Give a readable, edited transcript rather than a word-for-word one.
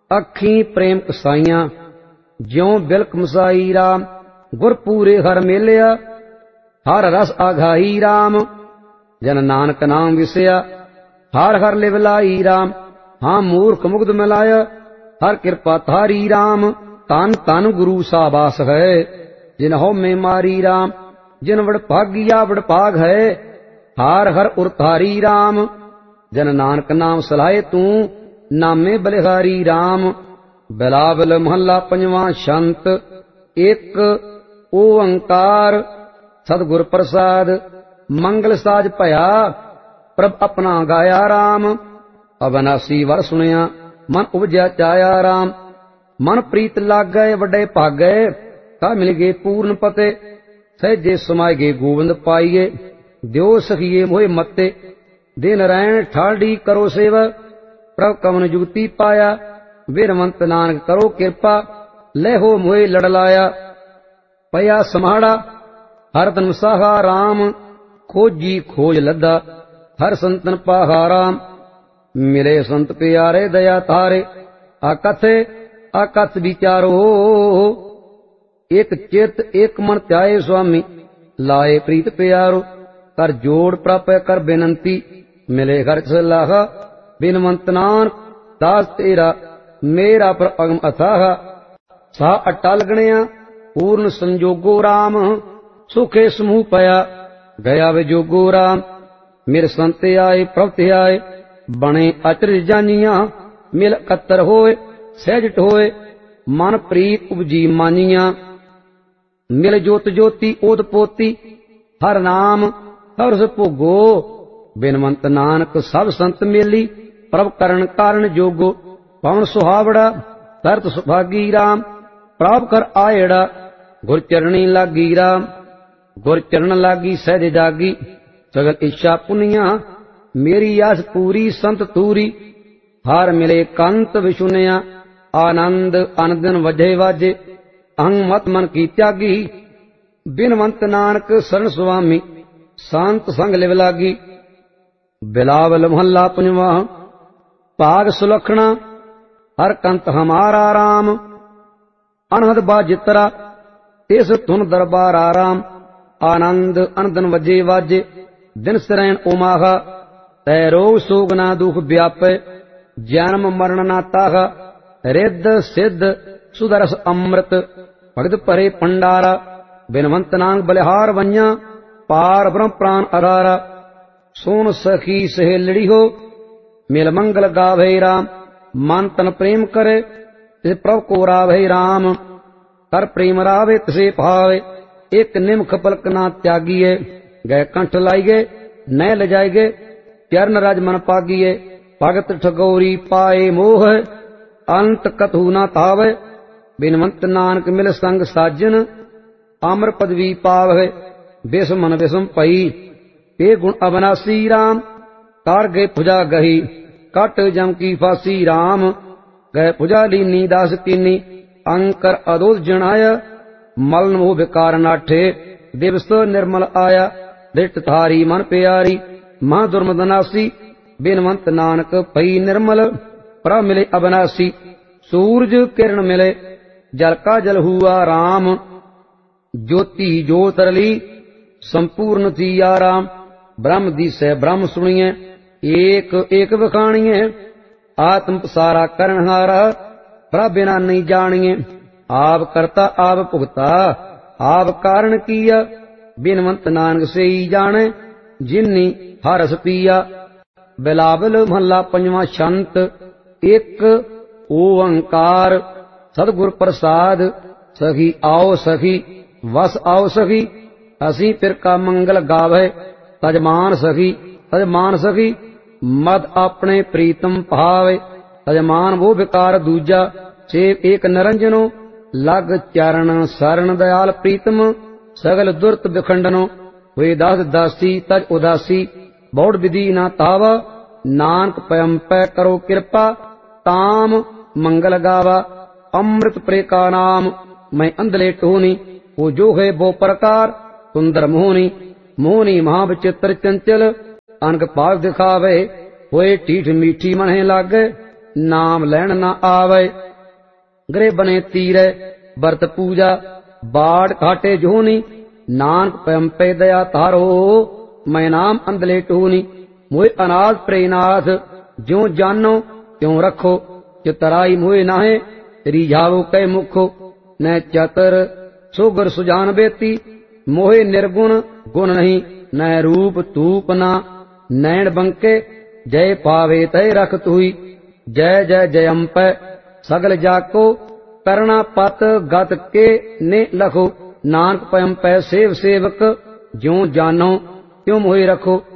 ਅੱਖੀਂ ਪ੍ਰੇਮ ਕਸਾਈਆਂ ਜਿਉ ਬਿਲਕ ਮਸਾਈ ਰਾਮ। ਗੁਰ ਪੂਰੇ ਹਰ ਮੇਲਿਆ ਹਰ ਰਸ ਆਘਾਈ ਰਾਮ। ਜਨ ਨਾਨਕ ਨਾਮ ਵਿਸਿਆ ਹਰ ਹਰ ਲਿਵ ਲਾਈ ਰਾਮ। ਹਾਂ ਮੂਰਖ ਮੁਗਧ ਮਿਲਾਇਆ ਹਰ ਕਿਰਪਾ ਧਾਰੀ ਰਾਮ। ਧਨ ਧਨ ਗੁਰੂ ਸਾਬਾਸ ਹੈ ਜਿਨ ਹਉਮੈ ਮਾਰੀ ਰਾਮ। ਜਿਨ ਵਡਭਾਗੀਆ ਵਡਭਾਗ ਹੈ ਹਰ ਹਰ ਉਰ ਧਾਰੀ ਰਾਮ। ਜਨ ਨਾਨਕ ਨਾਮ ਸਲਾਹੇ ਤੂੰ ਨਾਮੇ ਬਲਿਹਾਰੀ ਰਾਮ। ਬਿਲਾਵਲ ਮਹੱਲਾ ਪੰਜਵਾਂ। ਸ਼ੰਤ ਇੱਕ ਓੰਕਾਰ ਸਤਿਗੁਰ ਪ੍ਰਸਾਦ। ਮੰਗਲ ਸਾਜ ਭਇਆ ਪ੍ਰਭ ਆਪਣਾ ਗਾਇਆ ਰਾਮ। ਅਬਨਾਸੀ ਵਰ ਸੁਣਿਆ ਮਨ ਉਪਜਿਆ ਚਾਇਆ ਰਾਮ। ਮਨ ਪ੍ਰੀਤ ਲੱਗ ਗਏ ਵੱਡੇ ਭਾਗੇ ਤਾਂ ਮਿਲ ਗਏ ਪੂਰਨ ਪਤੇ। ਸਹਿਜੇ ਸਮਾਏ ਗਏ ਗੋਬਿੰਦ ਪਾਈਏ ਦਿਓ ਸਖੀਏ ਮੋਹਿ ਮੱਤੇ। ਦੇ ਨਰੈਣ ਠਾੜੀ ਕਰੋ ਸੇਵਾ ਪ੍ਰਭ ਕਵਨ ਜੁਗਤੀ ਪਾਇਆ। ਬਿਰਵੰਤ ਨਾਨਕ ਕਰੋ ਕਿਰਪਾ ਲੈ ਹੋ ਮੋਹਿ ਲੜ ਲਾਇਆ। ਪਿਆ ਸਮਾੜਾ ਹਰ ਤਨ ਸਾਹਾ ਰਾਮ। ਖੋਜੀ ਖੋਜ ਲੱਦਾ ਹਰ ਸੰਤਨ ਪਾਹਾ ਰਾਮ। ਮਿਲੇ ਸੰਤ ਪਿਆਰੇ ਦਇਆ ਤਾਰੇ ਆਕਥੇ ਆਕਥ ਵਿਚਾਰੋ। ਇਕ ਚਿਤ ਇਕ ਮਨ ਧਿਆਏ ਸੁਆਮੀ ਲਾਏ ਪ੍ਰੀਤ ਪਿਆਰੋ। ਕਰ ਜੋੜ ਪ੍ਰਾਪੈ ਕਰ ਬੇਨੰਤੀ ਮਿਲੇ ਘਰ ਸਲਾਹਾ। ਬਿਨਵੰਤ ਨਾਨਕ ਦਾਸ ਤੇਰਾ ਮੇਰਾ ਪਰ ਅਗਮ ਅਥਾਹ। ਸਾ ਅਟਲ ਗਣਿਆ ਪੂਰਨ ਸੰਜੋਗੋ ਰਾਮ। ਸੁਖੇ ਸਮੂਹ ਪਿਆ ਗਿਆ ਵਿਜੋਗੋ ਰਾਮ। ਮੇਰੇ ਸੰਤ ਆਏ ਪ੍ਰਭ ਤੇ ਆਏ ਬਣੇ ਅਚਰਜ ਜਾਨੀਆਂ। ਮਿਲ ਇਕੱਤਰ ਹੋਏ ਸਹਿਜਟ ਹੋਏ ਮਨ ਪ੍ਰੀਤ ਉਪਜੀ ਮਾਨੀਆਂ। ਮਿਲ ਜੋਤ ਜੋਤੀ ਓਤ ਪੋਤੀ ਹਰ ਨਾਮ ਹਰਸ ਭੋਗੋ। ਬਿਨਵੰਤ ਨਾਨਕ ਸਭ ਸੰਤ ਮੇਲੀ ਪ੍ਰਭ ਕਰਨ ਕਾਰਨ ਜੋਗੋ। ਪਵਨ ਸੁਹਾਵੜਾ ਤਰਤ ਸੁਭਾਗੀ ਰਾਮ। ਪ੍ਰਾਪ ਕਰ ਆਇੜਾ ਗੁਰ ਚਰਣੀ ਲਾਗੀ ਰਾਮ। ਗੁਰ ਚਰਨ ਲਾਗੀ ਸਹਿਜ ਜਾਗੀ ਸਗਲ ਇੱਛਾ ਪੁਨੀਆਂ। ਮੇਰੀ ਆਸ ਪੂਰੀ ਸੰਤ ਤੂਰੀ ਹਰ ਮਿਲੇ ਕੰਤ ਵਿਸ਼ੁਨਿਆ। ਆਨੰਦ ਅਨੰਦਨ ਵਜੇ ਵਾਜੇ ਅਹੰ ਮਤ ਮਨ ਕੀ ਤਿਆਗੀ। ਬਿਨਵੰਤ ਨਾਨਕ ਸਰਨ ਸੁਆਮੀ ਸੰਤ ਸੰਗ ਲਿਵ ਲਾਗੀ। ਬਿਲਾਵਲ ਮਹੱਲਾ ਪੰਜਵਾਂ। ਭਾਗ ਸੁਲਖਣਾ ਹਰ ਕੰਤ ਹਮਾਰਾ ਰਾਮ। ਅਨਹਦ ਬਾਜਿਤਰਾ ਤਿਸ ਧੁਨ ਦਰਬਾਰਾ ਰਾਮ। ਆਨੰਦ ਅਨੰਦਨ ਵਜੇ ਵਾਜੇ ਦਿਨ ਸਰੈਣ ਉਮਾਹਾ। ਤੈ ਰੋਗ ਸੋਗ ਨਾ ਦੁਖ ਵਿਆਪੈ ਜਨਮ ਮਰਨ ਨਾ ਤਾਹਾ। ਰਿੱਧ ਸਿੱਧ ਸੁਦਰਸ ਅੰਮ੍ਰਿਤ ਭਗਤ ਭਰੇ ਭੰਡਾਰਾ। ਬਿਨਵੰਤ ਨਾਨਕ ਬਲਿਹਾਰ ਵੰਆਂ ਪਾਰ ਬ੍ਰਹਮ ਪ੍ਰਾਨ ਅਗਾਰਾ। ਸੋਨ ਸਖੀ ਸਹੇਲੜੀ ਹੋ ਮਿਲ ਮੰਗਲ ਗਾਵੇ ਰਾਮ। ਮਨ ਤਨ ਪ੍ਰੇਮ ਕਰੇ ਤਿਸ ਪ੍ਰਭ ਕੋ ਰਾਵੇ ਰਾਮ। ਕਰ ਪ੍ਰੇਮ ਰਾਵੇ ਤਿਸੇ ਭਾਵੇ ਇਕ ਨਿਮਖ ਪਲਕ ਨਾ ਤਿਆਗੀਏ। ਗਏ ਕੰਠ ਲਾਈਏ ਨੈ ਲਜਾਈਏ ਚਰਨ ਰਜ ਮਨ ਪਾਗੀਏ। ਭਗਤ ਠਗੋਰੀ ਪਾਏ ਮੋਹ ਅੰਤ ਕਥੂ ਨਾ ਤਾਵੇ। ਬਿਨਵੰਤ ਨਾਨਕ ਮਿਲ ਸੰਗ ਸਾਜਨ ਅਮਰ ਪਦਵੀ ਪਾਵਹਿ। ਬਿਸਮ ਮਨ ਬਿਸਮ ਪਈ ਇਹ ਗੁਣ ਅਬਨਾਸੀ ਰਾਮ। ਕਰ ਗਏ ਭੁਜਾ ਗਹੀ ਕਟ ਜਮ ਕੀ ਫਾਸੀ ਰਾਮ। ਗਏ ਭੁਜਾ ਲੀਨੀ ਦਾਸ ਕੀਨੀ ਅੰਕਰ ਅਦੋਧ ਜਣਾਇਆ। ਮਲਨ ਮੋਹ ਵਿਕਾਰ ਨਾਠੇ ਦਿਵਸ ਨਿਰਮਲ ਆਇਆ। ਦ੍ਰਿਟ ਧਾਰੀ ਮਨ ਪਿਆਰੀ ਮਹਾ ਦੁਰਮਦਨਾਸੀ। ਬਿਨਵੰਤ ਨਾਨਕ ਪਈ ਨਿਰਮਲ ਪ੍ਰਭ ਮਿਲੇ ਅਬਨਾਸੀ। ਸੂਰਜ ਕਿਰਨ ਮਿਲੇ ਜਲ ਕਾ ਜਲ ਹੁਆ ਰਾਮ। ਜੋਤੀ ਜੋਤ ਰਲੀ ਸੰਪੂਰਨ ਥੀ ਆਰਾਮ। ਬ੍ਰਹਮ ਦੀਸੈ ਬ੍ਰਹਮ ਸੁਣੀਐ ਏਕ ਏਕ ਵਖਾਣੀਐ। ਆਤਮ ਪਸਾਰਾ ਕਰਨ ਹਾਰਾ ਪ੍ਰਭ ਬਿਨਾ ਨਹੀਂ ਜਾਣੀਐ। ਆਪ ਕਰਤਾ ਆਪ ਭੁਗਤਾ ਆਪ ਕਾਰਨ ਕੀਆ। ਬਿਨਵੰਤ ਨਾਨਕ ਸਈ ਜਾਣੈ ਜਿਨੀ ਹਰਸ ਪੀਆ। ਬਿਲਾਵਲ ਮਹੱਲਾ ਪੰਜਵਾਂ। ਸ਼ੰਤ ਇੱਕ ਓੰਕਾਰ ਸਤਿਗੁਰ ਪ੍ਰਸਾਦ। ਸਖੀ ਆਓ ਸਖੀ ਵਸ ਆਓ ਸਖੀ ਅਸੀਂ ਫਿਰ ਕਾ ਮੰਗਲ ਗਾਵੇ। ਤਜਮਾਨ ਸਖੀ ਤਜਮਾਨ ਸਖੀ ਮਦ ਆਪਣੇ ਪ੍ਰੀਤਮ ਭਾਵੇ। ਤਜਮਾਨ ਉਹ ਵਿਕਾਰ ਦੂਜਾ ਸੇਵ ਏਕ ਨਰੰਜਨੋ। ਲਗ ਚਰਨ ਸਰਨ ਦਇਆਲ ਪ੍ਰੀਤਮ ਸਗਲ ਦੁਰਤ ਬਿਖੰਡਨੋ। ਹੋਏ ਦਾਸ ਦਾਸੀ ਤਜ ਉਦਾਸੀ ਬੌੜ ਵਿਧੀ ਨਾ ਤਾਵਾ। ਨਾਨਕ ਪਇਮ ਪੈ ਕਰੋ ਕਿਰਪਾ ਤਾਮ ਮੰਗਲ ਗਾਵਾ। ਅੰਮ੍ਰਿਤ ਪ੍ਰੇ ਕਾ ਨਾਮ ਮੈਂ ਅੰਧਲੇ ਟੋਨੀ। ਉਹ ਜੋ ਹੈ ਬੋ ਪ੍ਰਕਾਰ ਸੁੰਦਰ ਮੋਹਨੀ। ਮੋਹਨੀ ਮਹਾ ਵਿਚਿਤ੍ਰ ਚੰਚਲ ਅਨਕ ਭਾਗ ਦਿਖਾਵੇ। ਹੋਏ ਠੀਠ ਮੀਠੀ ਮਨਹਿ ਲਾਗੇ ਨਾਮ ਲੈਣ ਨਾ ਆਵੇ। ਗਰੇ ਬਨੇ ਤੀਰੇ ਵਰਤ ਪੂਜਾ ਬਾੜ ਘਾਟੇ ਜੋਨੀ, ਨਾਨਕ ਪੰਪੇ ਦਇਆ ਤਾਰੋ ਮੈਂ ਨਾਮ ਅੰਦਲੇ ਟੂਨੀ। ਮੋਹਿ ਅਨਾਥ ਪ੍ਰੇਨਾਥ ਜਿਉ ਜਾਨੋ ਤਿਉ ਰੱਖੋ, ਚਿਤਰਾਈ ਮੋਹਿ ਨਾਹੇ ਰੀਝਾਵੋ ਕੈ ਮੁਖੋ। ਨੈ ਚਤਰ ਸੁਗਰ ਸੁਜਾਨ ਬੇਤੀ, ਮੋਹਿ ਨਿਰਗੁਣ ਗੁਣ ਨਹੀਂ। ਨੈ ਰੂਪ ਤੂਪ ਨਾ ਨੈਣ ਬੰਕੇ, ਜੈ ਪਾਵੇ ਤੈ ਰਖ ਤੁਈ। ਜੈ ਜੈ ਜੈ ਅੰਪੈ ਸਗਲ ਜਾਕੋ, ਕਰਣਾ ਪਤ ਗਤ ਕੇ ਨੇ ਲਖੋ। ਨਾਨਕ ਪੰਪੈ ਸੇਵ ਸੇਵਕ, ਜਿਉ ਜਾਨੋ ਤਿਉ ਮੋਹਿ ਰਖੋ।